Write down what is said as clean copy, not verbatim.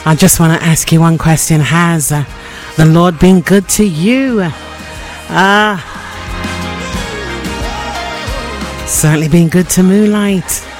I just want to ask you one question. Has the Lord been good to you? Certainly been good to Moonlight.